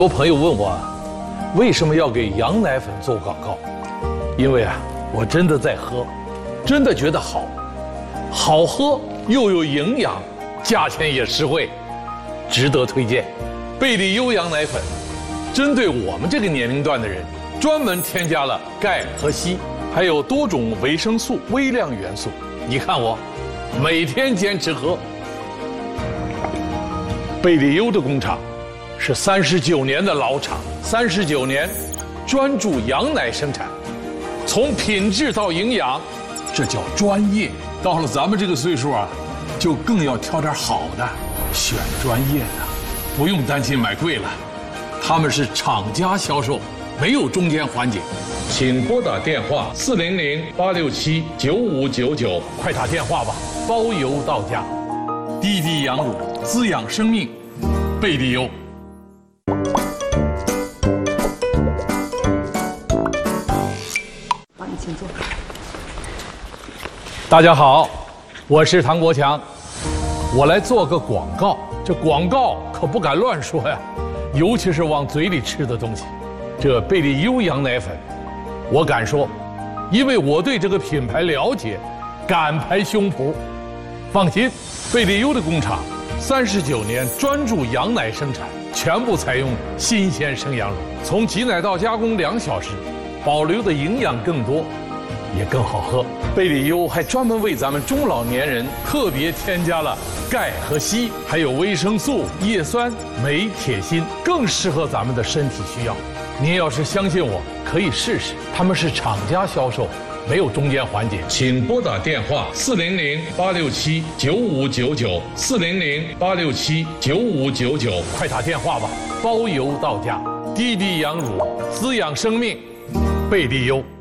多朋友问我，为什么要给羊奶粉做广告？因为我真的在喝，真的觉得好，好喝又有营养，价钱也实惠，值得推荐。贝利优羊奶粉，针对我们这个年龄段的人，专门添加了钙和硒，还有多种维生素、微量元素。你看我，每天坚持喝。贝利优的工厂是39年的老厂，39年专注羊奶生产，从品质到营养，这叫专业。到了咱们这个岁数就更要挑点好的，选专业的，不用担心买贵了。他们是厂家销售，没有中间环节。请拨打电话400-867-9599，快打电话吧，包邮到家。滴滴羊乳，滋养生命，贝利优。 好，你请坐。 大家好，我是唐国强，我来做个广告。这广告可不敢乱说呀，尤其是往嘴里吃的东西。这贝利优羊奶粉，我敢说，因为我对这个品牌了解，敢拍胸脯。放心，贝利优的工厂39年专注羊奶生产，全部采用新鲜生羊乳，从挤奶到加工2小时，保留的营养更多，也更好喝。贝利优还专门为咱们中老年人特别添加了钙和硒，还有维生素、叶酸、镁、铁、锌，更适合咱们的身体需要。您要是相信我，可以试试。他们是厂家销售，没有中间环节。请拨打电话400-867-9599，400-867-9599，快打电话吧，包邮到家。滴滴羊乳，滋养生命，贝利优。